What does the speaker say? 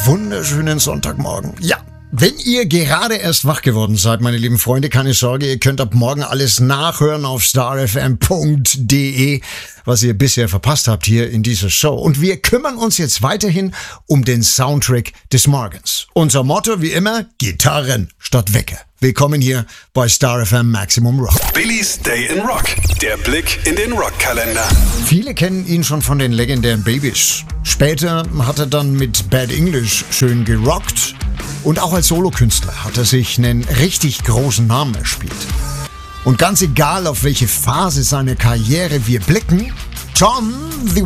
wunderschönen Sonntagmorgen. Ja, wenn ihr gerade erst wach geworden seid, meine lieben Freunde, keine Sorge, ihr könnt ab morgen alles nachhören auf starfm.de, was ihr bisher verpasst habt hier in dieser Show. Und wir kümmern uns jetzt weiterhin um den Soundtrack des Morgens. Unser Motto wie immer, Gitarren statt Wecker. Willkommen hier bei Star FM Maximum Rock. Billys Day in Rock. Der Blick in den Rockkalender. Viele kennen ihn schon von den legendären Babys. Später hat er dann mit Bad English schön gerockt. Und auch als Solokünstler hat er sich einen richtig großen Namen erspielt. Und ganz egal, auf welche Phase seiner Karriere wir blicken, Tom the